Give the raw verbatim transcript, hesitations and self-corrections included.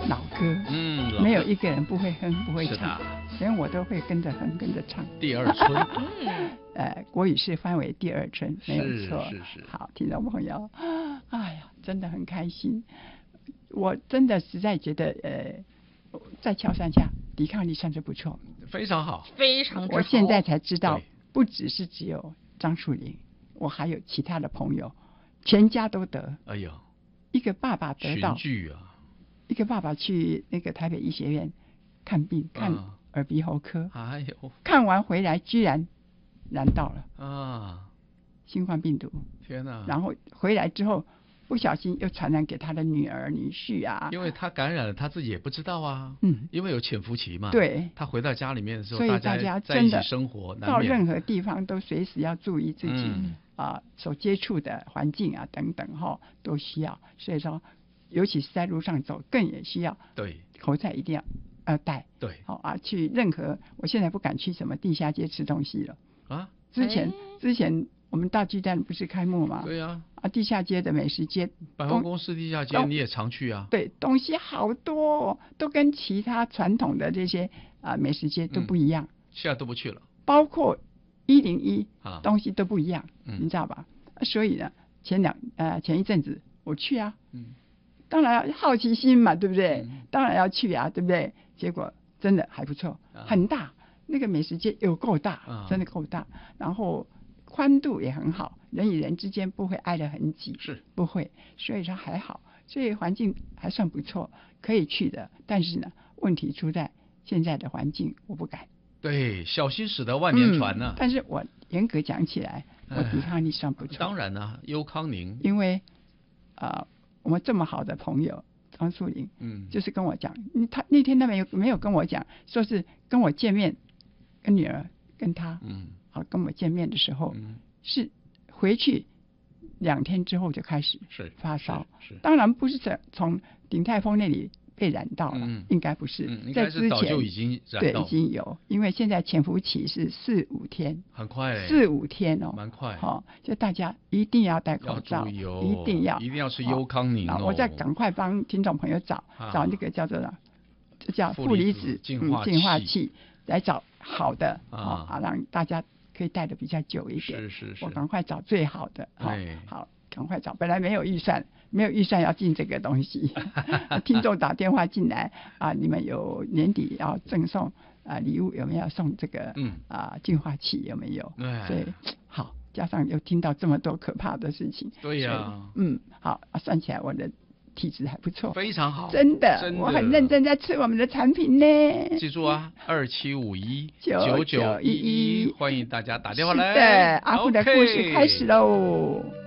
老歌， 嗯，老歌没有一个人不会哼不会是的唱，连我都会跟着哼跟着唱。 第二春， 嗯， 呃，国语是翻为第二春，没有是错。 是是好，听众朋友，哎呀，真的很开心。我真的实在觉得，呃，在桥山下抵抗力算是不错， 非常好。 非常之好。 我现在才知道对， 不只是只有张树林，我还有其他的朋友，全家都得。 哎呦， 一个爸爸得群到， 聚啊， 一个爸爸去那个台北医学院看病，看嗯耳鼻喉科， 哎呦看完回来居然染到了啊， 新冠病毒， 天哪！ 然后回来之后不小心又传染给他的女儿女婿啊。 因为他感染了，他自己也不知道啊。 嗯， 因为有潜伏期嘛。 对， 他回到家里面的时候， 所以大大家在一起真的生活，难到免任何地方都随时要注意自己嗯啊、所接触的环境啊等等哈、都需要。所以说，尤其是在路上走，更也需要对口罩一定要要戴。 对好、啊，去任何我现在不敢去什么地下街吃东西了。 啊， 之前、 哎之前我们大巨蛋不是开幕吗？ 对呀、 啊，地下街的美食街，东百货公司地下街东你也常去啊。 对，东西好多、哦，都跟其他传统的这些啊、美食街都不一样， 现在都不去了。 包括一零一啊东西都不一样， 嗯你知道吧？所以呢，前两呃前一阵子我去啊， 嗯， 当然要好奇心嘛，对不对？ 嗯当然要去啊，对不对？结果真的还不错， 啊很大，那个美食街有够大， 啊真的够大，然后宽度也很好，人与人之间不会挨得很挤， 是不会，所以说还好，所以环境还算不错，可以去的。但是呢，问题出在现在的环境，我不敢。 对，小心驶得万年船呢、 嗯。但是我严格讲起来，我抵抗力算不错。 当然啦、优康宁， 因为呃，我们这么好的朋友张树林， 嗯， 就是跟我讲，嗯他那天他没有没有跟我讲，说是跟我见面，跟女儿跟他， 嗯好跟我见面的时候， 嗯， 是回去两天之后就开始是发烧， 是是当然不是从从鼎泰丰那里被染到了， 嗯应该不是， 嗯，应在之该是早就前已经染对已到了， 经有，因为现在潜伏期是四五天， 很快欸， 四五天哦， 蛮快好、就大家一定要戴口要罩， 注意哦， 一定要一定要吃好优康宁哦。 然后我再赶快帮听众朋友找、 啊找那个叫做这叫负离子负离子净化嗯净化器器，来找好的啊哦啊，让大家可以戴的比较久一点。 是是是我赶快找最好的，好、 哎好，赶快找。本来没有预算，没有预算要进这个东西，听众打电话进来啊，你们有年底要赠送啊礼物，有没有送这个嗯啊净化器有没有？ 哎所以好，加上又听到这么多可怕的事情， 对呀所以嗯，好，啊算起来我的体质还不错， 非常好， 真的， 真的我很认真在吃我们的产品呢。 记住啊，二七五一九九一一一欢迎大家打电话来。 是的，阿布的故事 OK 开始喽。